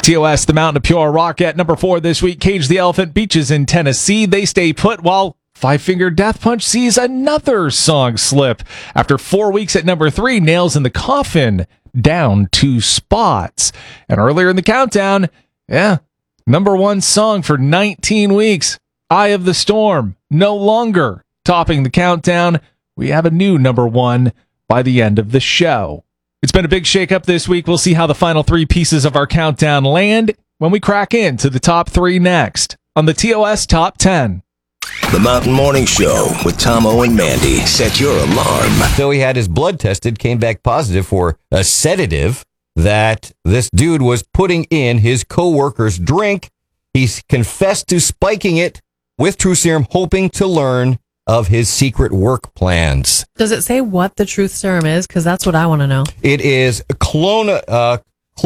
TOS, the Mountain of Pure Rock at number 4 this week. Cage the Elephant, Beaches in Tennessee. They stay put while Five Finger Death Punch sees another song slip. After 4 weeks at number 3, Nails in the Coffin down 2 spots. And earlier in the countdown, number 1 song for 19 weeks. Eye of the Storm, no longer topping the countdown. We have a new number 1 by the end of the show. It's been a big shakeup this week. We'll see how the final 3 pieces of our countdown land when we crack into the top 3 next on the TOS Top 10. The Mountain Morning Show with Tomo and Mandy. Set your alarm. So he had his blood tested, came back positive for a sedative that this dude was putting in his co-worker's drink. He confessed to spiking it with True Serum, hoping to learn of his secret work plans. Does it say what the truth serum is? Because that's what I want to know. It is clonazepam.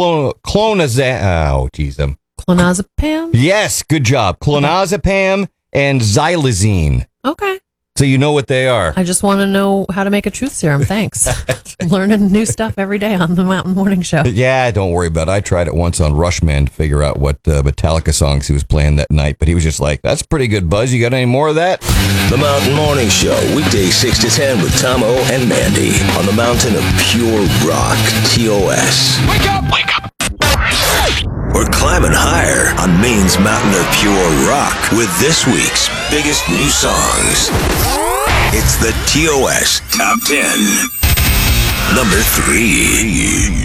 Oh, geez. Clonazepam? Yes, good job. Clonazepam and xylazine. Okay. So you know what they are. I just want to know how to make a truth serum. Thanks. Learning new stuff every day on the Mountain Morning Show. Yeah, don't worry about it. I tried it once on Rushman to figure out what Metallica songs he was playing that night, but he was just like, that's pretty good buzz. You got any more of that? The Mountain Morning Show, weekdays 6 to 10 with Tomo and Mandy on the Mountain of Pure Rock, TOS. Wake up! Wake up! We're climbing higher on Maine's Mountain of Pure Rock with this week's biggest new songs. It's the TOS Top 10. Number 3.